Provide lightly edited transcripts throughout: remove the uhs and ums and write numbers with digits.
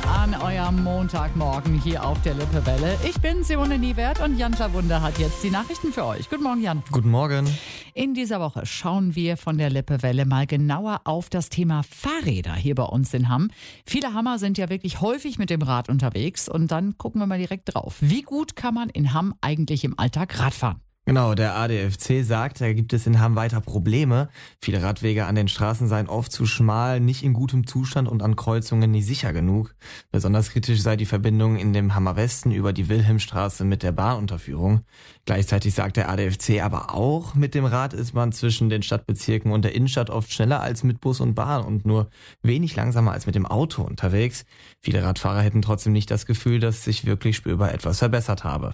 an eurem Montagmorgen hier auf der Lippewelle. Ich bin Simone Niewert und Jan Wunder hat jetzt die Nachrichten für euch. Guten Morgen, Jan. Guten Morgen. In dieser Woche schauen wir von der Lippewelle mal genauer auf das Thema Fahrräder hier bei uns in Hamm. Viele Hammer sind ja wirklich häufig mit dem Rad unterwegs und dann gucken wir mal direkt drauf. Wie gut kann man in Hamm eigentlich im Alltag Rad fahren? Genau, der ADFC sagt, da gibt es in Hamm weiter Probleme. Viele Radwege an den Straßen seien oft zu schmal, nicht in gutem Zustand und an Kreuzungen nicht sicher genug. Besonders kritisch sei die Verbindung in dem Hammer Westen über die Wilhelmstraße mit der Bahnunterführung. Gleichzeitig sagt der ADFC aber auch, mit dem Rad ist man zwischen den Stadtbezirken und der Innenstadt oft schneller als mit Bus und Bahn und nur wenig langsamer als mit dem Auto unterwegs. Viele Radfahrer hätten trotzdem nicht das Gefühl, dass sich wirklich spürbar etwas verbessert habe.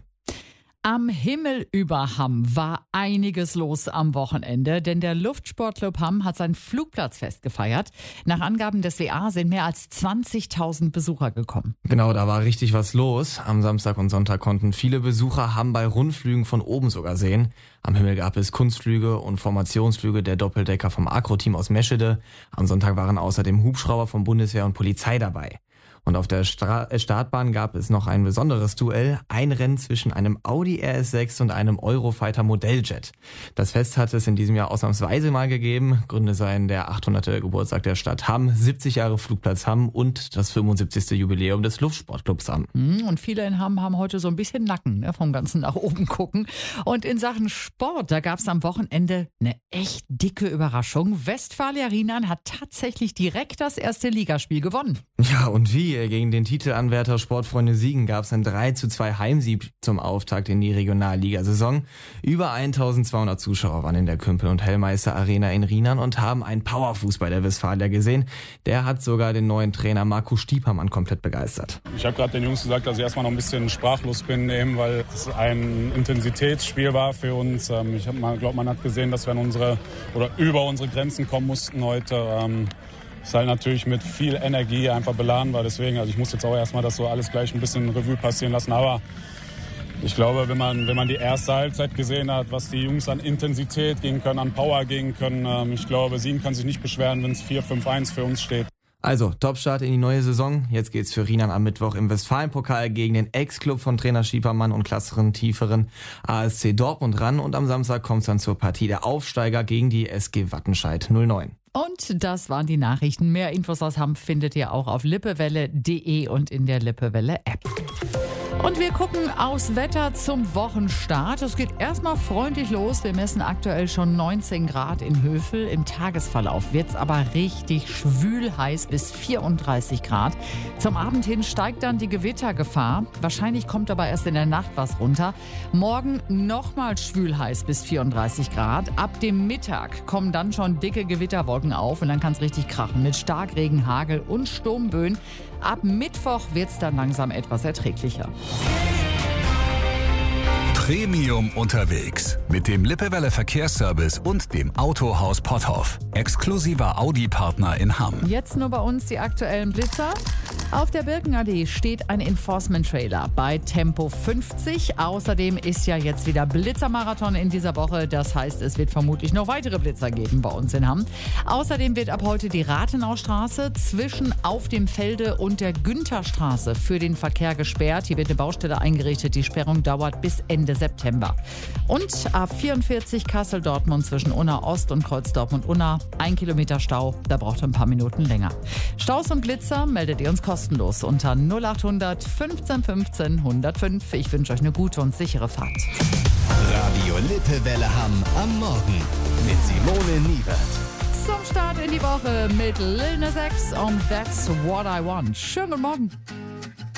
Am Himmel über Hamm war einiges los am Wochenende, denn der Luftsportclub Hamm hat sein Flugplatzfest gefeiert. Nach Angaben des WA sind mehr als 20.000 Besucher gekommen. Genau, da war richtig was los. Am Samstag und Sonntag konnten viele Besucher Hamm bei Rundflügen von oben sogar sehen. Am Himmel gab es Kunstflüge und Formationsflüge der Doppeldecker vom Agro-Team aus Meschede. Am Sonntag waren außerdem Hubschrauber von Bundeswehr und Polizei dabei. Und auf der Startbahn gab es noch ein besonderes Duell, ein Rennen zwischen einem Audi RS6 und einem Eurofighter Modelljet. Das Fest hat es in diesem Jahr ausnahmsweise mal gegeben. Gründe seien der 800. Geburtstag der Stadt Hamm, 70 Jahre Flugplatz Hamm und das 75. Jubiläum des Luftsportclubs Hamm. Und viele in Hamm haben heute so ein bisschen Nacken, vom ganzen nach oben gucken. Und in Sachen Sport, da gab es am Wochenende eine echt dicke Überraschung. Westfalia Rienan hat tatsächlich direkt das erste Ligaspiel gewonnen. Ja, und wie? Gegen den Titelanwärter Sportfreunde Siegen gab es ein 3:2 Heimsieg zum Auftakt in die Regionalligasaison. Über 1200 Zuschauer waren in der Kümpel- und Hellmeister Arena in Rienan und haben einen Powerfußball der Westfalia gesehen. Der hat sogar den neuen Trainer Marco Stiepermann komplett begeistert. Ich habe gerade den Jungs gesagt, dass ich erstmal noch ein bisschen sprachlos bin, eben, weil es ein Intensitätsspiel war für uns. Ich glaube, man hat gesehen, dass wir über unsere Grenzen kommen mussten heute. Ist halt natürlich mit viel Energie einfach beladen war. Deswegen, also ich muss jetzt auch erstmal das so alles gleich ein bisschen Revue passieren lassen. Aber ich glaube, wenn man die erste Halbzeit gesehen hat, was die Jungs an Intensität gehen können, an Power gehen können, ich glaube, Siegen kann sich nicht beschweren, wenn es 4-5-1 für uns steht. Also, Topstart in die neue Saison. Jetzt geht's für Rienan am Mittwoch im Westfalenpokal gegen den Ex-Club von Trainer Schiepermann und klasseren, tieferen ASC Dortmund ran. Und am Samstag kommt's dann zur Partie der Aufsteiger gegen die SG Wattenscheid 09. Und das waren die Nachrichten. Mehr Infos aus Hamm findet ihr auch auf lippewelle.de und in der Lippewelle-App. Und wir gucken aufs Wetter zum Wochenstart. Es geht erstmal freundlich los. Wir messen aktuell schon 19 Grad in Hövel. Im Tagesverlauf wird es aber richtig schwül heiß bis 34 Grad. Zum Abend hin steigt dann die Gewittergefahr. Wahrscheinlich kommt aber erst in der Nacht was runter. Morgen nochmal schwül heiß bis 34 Grad. Ab dem Mittag kommen dann schon dicke Gewitterwolken auf und dann kann es richtig krachen mit Starkregen, Hagel und Sturmböen. Ab Mittwoch wird es dann langsam etwas erträglicher. Premium unterwegs mit dem Lippewelle Verkehrsservice und dem Autohaus Potthoff. Exklusiver Audi-Partner in Hamm. Jetzt nur bei uns die aktuellen Blitzer. Auf der Birkenallee steht ein Enforcement-Trailer bei Tempo 50. Außerdem ist ja jetzt wieder Blitzermarathon in dieser Woche. Das heißt, es wird vermutlich noch weitere Blitzer geben bei uns in Hamm. Außerdem wird ab heute die Rathenaustraße zwischen Auf dem Felde und der Güntherstraße für den Verkehr gesperrt. Hier wird eine Baustelle eingerichtet. Die Sperrung dauert bis Ende September. Und A44 Kassel-Dortmund zwischen Unna Ost und Kreuz Dortmund-Unna. 1 Kilometer Stau, da braucht ihr ein paar Minuten länger. Staus und Blitzer meldet ihr uns kostenlos unter 0800 15 15 105. Ich wünsche euch eine gute und sichere Fahrt. Radio Lippewelle Hamm am Morgen mit Simone Niewert. Zum Start in die Woche mit Lil Nas X und That's What I Want. Schönen guten Morgen.